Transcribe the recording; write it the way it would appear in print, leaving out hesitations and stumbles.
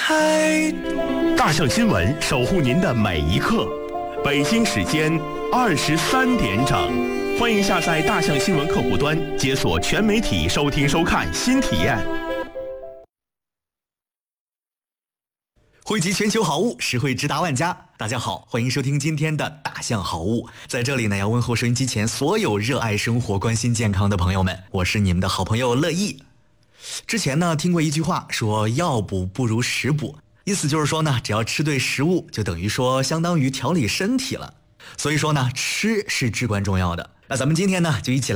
大象新闻守护您的每一刻。北京时间23点整，欢迎下载大象新闻客户端，解锁全媒体收听收看新体验。 汇集全球好物，实惠直达万家。大家好，欢迎收听今天的大象好物。在这里呢，要问候收音机前所有热爱生活、关心健康的朋友们，我是你们的好朋友乐意。之前呢，听过一句话说，药补不如食补，意思就是说呢，只要吃对食物，就等于说相当于调理身体了。所以说呢，吃是至关重要的。那咱们今天呢，就一起